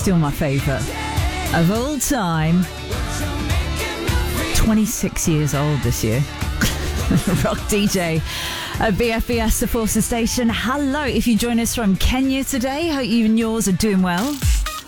still my favourite of all time. 26 years old this year. Rock DJ at BFBS, the Forces Station. Hello, if you join us from Kenya today, hope you and yours are doing well.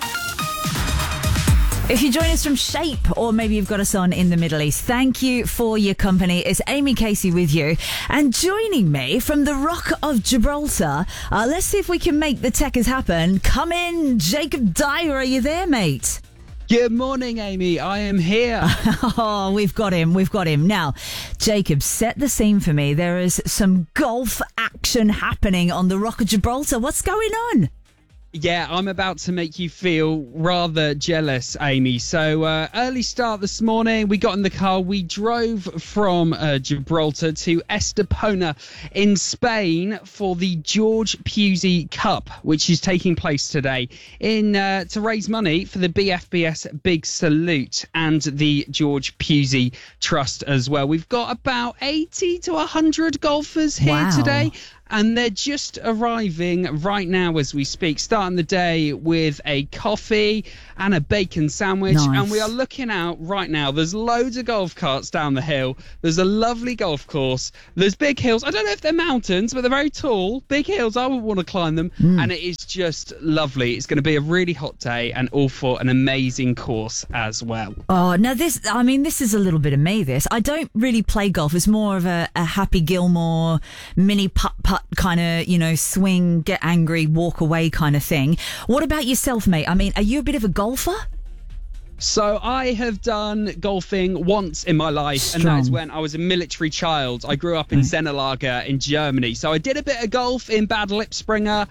If you join us from Shape, or maybe you've got us on in the Middle East, thank you for your company. It's Amy Casey with you. And joining me from the Rock of Gibraltar, let's see if we can make the Techers happen. Come in, Jacob Dyer. Are you there, mate? Good morning, Amy. I am here. Oh, we've got him. Now, Jacob, set the scene for me. There is some golf action happening on the Rock of Gibraltar. What's going on? Yeah, I'm about to make you feel rather jealous, Amy. So early start this morning, we got in the car. We drove from Gibraltar to Estepona in Spain for the George Pusey Cup, which is taking place today to raise money for the BFBS Big Salute and the George Pusey Trust as well. We've got about 80 to 100 golfers here today. And they're just arriving right now as we speak, starting the day with a coffee and a bacon sandwich. Nice. And we are looking out right now. There's loads of golf carts down the hill. There's a lovely golf course. There's big hills. I don't know if they're mountains, but they're very tall. Big hills. I would want to climb them. And it is just lovely. It's going to be a really hot day and all for an amazing course as well. Oh, now this is a little bit of me, this. I don't really play golf. It's more of a Happy Gilmore mini putt kind of, swing, get angry, walk away kind of thing. What about yourself, mate? I mean, are you a bit of a golfer? So I have done golfing once in my life, and that is when I was a military child. I grew up in Sennelager in Germany. So I did a bit of golf in Bad Lipspringer.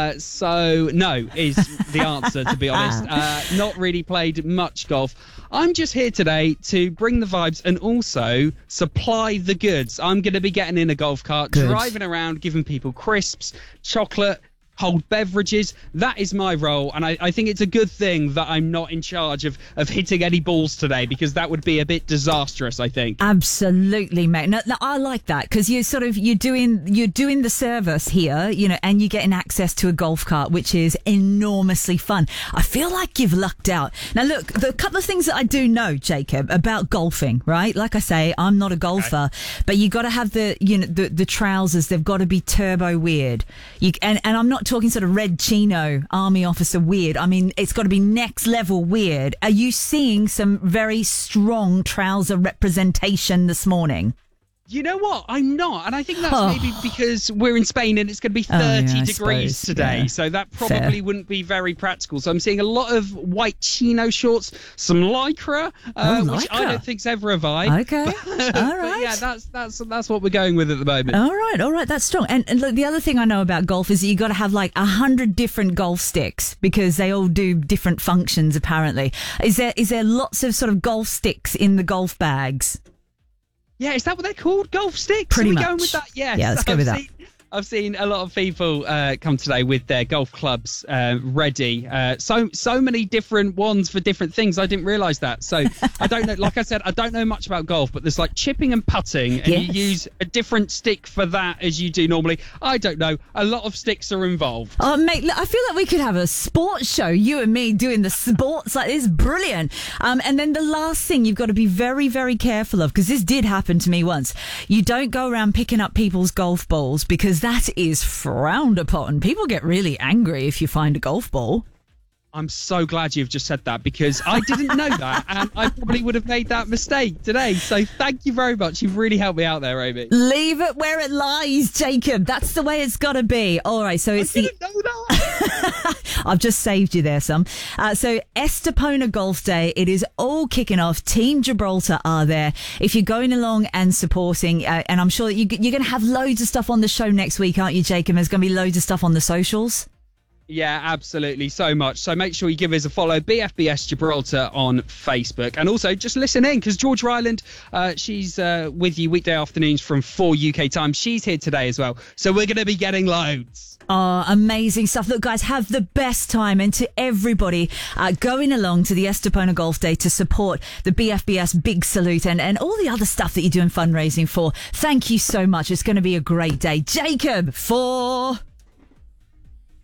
So no is the answer, to be honest. Not really played much golf. I'm just here today to bring the vibes and also supply the goods. I'm going to be getting in a golf cart, driving around, giving people crisps, chocolate, cold beverages. That is my role, and I think it's a good thing that I'm not in charge of hitting any balls today, because that would be a bit disastrous, I think. Absolutely, mate. No, I like that, because you're doing the service here, and you're getting access to a golf cart, which is enormously fun. I feel like you've lucked out. Now, look, the couple of things that I do know, Jacob, about golfing, right? Like I say, I'm not a golfer, but you got to have the trousers. They've got to be turbo weird. And I'm not talking sort of red chino army officer weird. I mean, it's got to be next level weird. Are you seeing some very strong trouser representation this morning? You know what? I'm not. And I think that's maybe because we're in Spain and it's going to be 30 degrees today. Yeah. So that probably wouldn't be very practical. So I'm seeing a lot of white chino shorts, some lycra, which I don't think's ever a vibe. Okay. All right. But yeah, that's what we're going with at the moment. All right. That's strong. And look, the other thing I know about golf is that you got to have like 100 different golf sticks, because they all do different functions, apparently. Is there lots of sort of golf sticks in the golf bags? Yeah, is that what they're called? Golf sticks? Pretty much. Are we going with that? Yes. Yeah, let's go with that. I've seen a lot of people come today with their golf clubs ready. So many different ones for different things. I didn't realise that. So I don't know. Like I said, I don't know much about golf, but there's like chipping and putting, and you use a different stick for that as you do normally. I don't know. A lot of sticks are involved. Oh, mate, I feel like we could have a sports show. You and me doing the sports like this. Brilliant. And then the last thing you've got to be very, very careful of, because this did happen to me once. You don't go around picking up people's golf balls, because that is frowned upon. People get really angry if you find a golf ball. I'm so glad you've just said that, because I didn't know that, and I probably would have made that mistake today. So thank you very much. You've really helped me out there, Amy. Leave it where it lies, Jacob. That's the way it's got to be. All right, so it's I didn't know that. I've just saved you there, some. So Estepona Golf Day, it is all kicking off. Team Gibraltar are there. If you're going along and supporting, and I'm sure that you're going to have loads of stuff on the show next week, aren't you, Jacob? There's going to be loads of stuff on the socials. Yeah, absolutely. So much. So make sure you give us a follow, BFBS Gibraltar on Facebook. And also just listen in, because Georgia Island, she's with you weekday afternoons from 4 UK time. She's here today as well. So we're going to be getting loads. Oh, amazing stuff. Look, guys, have the best time. And to everybody going along to the Estepona Golf Day to support the BFBS Big Salute and all the other stuff that you're doing fundraising for, thank you so much. It's going to be a great day. Jacob, for...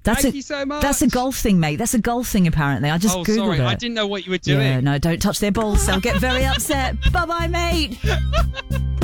Thank you so much. That's a golf thing, mate. That's a golf thing, apparently. I just Googled sorry. it. I didn't know what you were doing. Yeah, no, don't touch their balls. They'll get very upset. Bye-bye, mate.